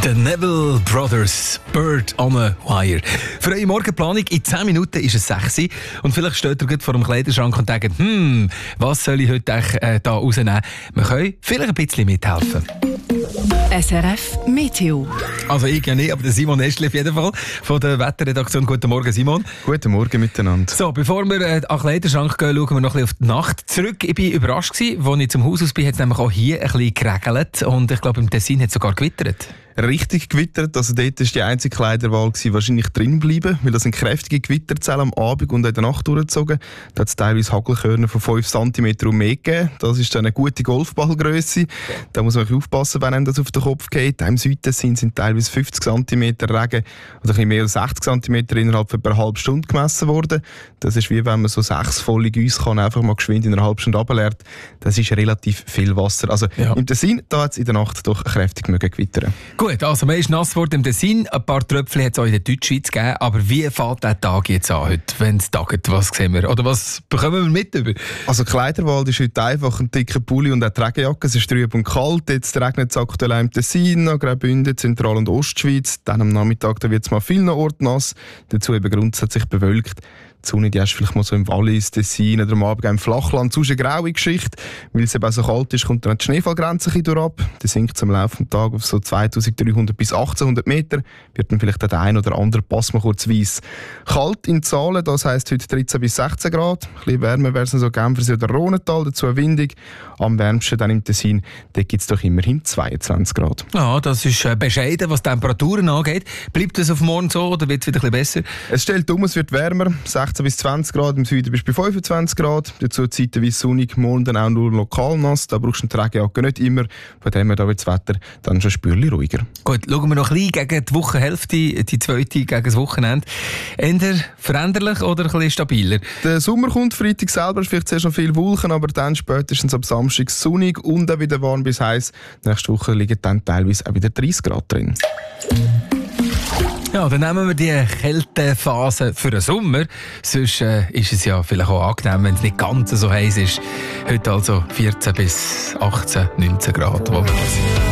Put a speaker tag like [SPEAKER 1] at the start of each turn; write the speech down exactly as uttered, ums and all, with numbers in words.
[SPEAKER 1] The Neville Brothers, Bird on a Wire. Für eure Morgenplanung in zehn Minuten ist es sechs Uhr und vielleicht steht ihr gerade vor dem Kleiderschrank und denkt, hm, was soll ich heute äh, da rausnehmen? Wir können vielleicht ein bisschen mithelfen.
[SPEAKER 2] S R F Meteo.
[SPEAKER 1] Also ich ja nicht, aber der Simon Estli auf jeden Fall von der Wetterredaktion. Guten Morgen, Simon.
[SPEAKER 3] Guten Morgen miteinander.
[SPEAKER 1] So, bevor wir äh, an den Kleiderschrank gehen, schauen wir noch ein bisschen auf die Nacht zurück. Ich war überrascht gewesen, als ich zum Haus aus bin, hat es nämlich auch hier ein bisschen geregelt und ich glaube im Tessin hat es sogar gewittert.
[SPEAKER 3] Richtig gewittert, also dort war die einzige Kleiderwahl gewesen, wahrscheinlich drin bleiben, weil das sind kräftige Gewitterzellen am Abend und in der Nacht durchgezogen. Da hat es teilweise Hagelkörner von fünf Zentimeter und mehr gegeben. Das ist dann eine gute Golfballgrösse. Da muss man aufpassen, wenn einem das auf den Kopf geht. Im Südtessin sind teilweise fünfzig Zentimeter Regen oder ein bisschen mehr als sechzig Zentimeter innerhalb von einer halben Stunde gemessen worden. Das ist wie wenn man so sechs volle Güsse kann einfach mal geschwind in einer halben Stunde runterleert. Das ist relativ viel Wasser. Also
[SPEAKER 1] ja.
[SPEAKER 3] Im Tessin da hat es in der Nacht doch kräftig mögen gewittern.
[SPEAKER 1] Gut, also man ist nass geworden im Tessin, ein paar Tröpfchen hat es auch in der Deutschschweiz gegeben, aber wie fällt der Tag jetzt an heute, wenn es tagt, was sehen wir? Oder was bekommen wir mit über?
[SPEAKER 3] Also Kleiderwahl ist heute einfach ein dicker Pulli und eine Regenjacke, es ist trüb und kalt, jetzt regnet es aktuell im Tessin, Graubünden, Zentral- und Ostschweiz, dann am Nachmittag da wird es mal vielen Orten nass, dazu eben grundsätzlich bewölkt. Die Sonne die hast vielleicht mal so im Wallis, Tessin oder am Abend im Flachland. Sonst eine graue Geschichte. Weil es eben so kalt ist, kommt dann die Schneefallgrenze ein bisschen durch ab. Die sinkt am Laufe des Tages auf so zweitausenddreihundert bis achtzehnhundert Meter. Wird dann vielleicht der ein oder andere Pass mal kurz weiss. Kalt in Zahlen, das heisst heute dreizehn bis sechzehn Grad. Ein bisschen wärmer wäre es so Genfersee oder Rhonental, dazu windig. Am wärmsten dann im Tessin, da gibt es doch immerhin zweiundzwanzig Grad.
[SPEAKER 1] Ja, das ist äh, bescheiden, was die Temperaturen angeht. Bleibt es auf morgen so oder wird es wieder ein bisschen besser?
[SPEAKER 3] Es stellt um, es wird wärmer. sechzehn bis zwanzig Grad, im Süden bist du bei fünfundzwanzig Grad. Dazu zeitweise sonnig, morgen dann auch nur lokal nass. Da brauchst du die Regenjacke nicht immer. Von dem her da wird das Wetter dann schon spürlich ruhiger.
[SPEAKER 1] Gut, schauen wir noch ein bisschen gegen die Wochenhälfte, die zweite gegen das Wochenende. Eher veränderlich oder ein bisschen stabiler?
[SPEAKER 3] Der Sommer kommt, Freitag selber ist vielleicht zuerst noch viel Wolken, aber dann spätestens ab Samstag sonnig und auch wieder warm bis heiß. Nächste Woche liegen dann teilweise auch wieder dreißig Grad drin.
[SPEAKER 1] Ja, dann nehmen wir die Kältephase für den Sommer. Sonst äh, ist es ja vielleicht auch angenehm, wenn es nicht ganz so heiß ist. Heute also vierzehn bis achtzehn, neunzehn Grad, wo wir da sind.